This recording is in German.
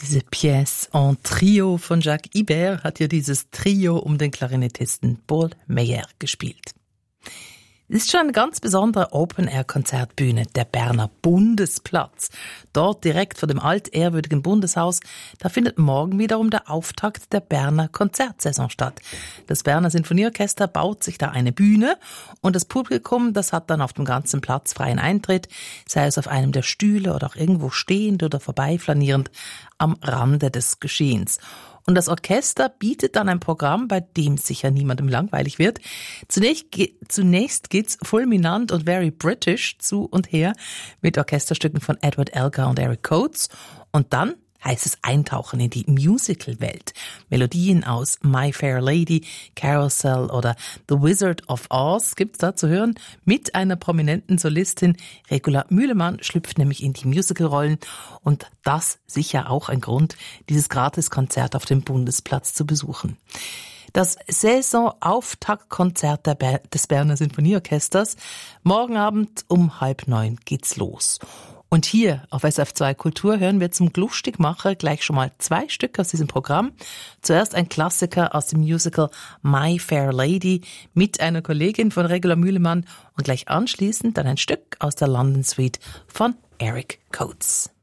Diese Pièce en Trio von Jacques Ibert hat ja dieses Trio um den Klarinettisten Paul Meyer gespielt. Es ist schon eine ganz besondere Open-Air-Konzertbühne, der Berner Bundesplatz. Dort direkt vor dem altehrwürdigen Bundeshaus, da findet morgen wiederum der Auftakt der Berner Konzertsaison statt. Das Berner Sinfonieorchester baut sich da eine Bühne und das Publikum, das hat dann auf dem ganzen Platz freien Eintritt, sei es auf einem der Stühle oder auch irgendwo stehend oder vorbeiflanierend am Rande des Geschehens. Und das Orchester bietet dann ein Programm, bei dem sicher niemandem langweilig wird. Zunächst geht's fulminant und very British zu und her mit Orchesterstücken von Edward Elgar und Eric Coates. Und dann heißt es Eintauchen in die Musical-Welt. Melodien aus My Fair Lady, Carousel oder The Wizard of Oz gibt's da zu hören mit einer prominenten Solistin. Regula Mühlemann schlüpft nämlich in die Musicalrollen und das sicher auch ein Grund, dieses Gratiskonzert auf dem Bundesplatz zu besuchen. Das Saisonauftaktkonzert des Berner Sinfonieorchesters. Morgen Abend um 8:30 geht's los. Und hier auf SRF2 Kultur hören wir zum Glustigmacher gleich schon mal 2 Stück aus diesem Programm. Zuerst ein Klassiker aus dem Musical My Fair Lady mit einer Kollegin von Regula Mühlemann und gleich anschließend dann ein Stück aus der London Suite von Eric Coates.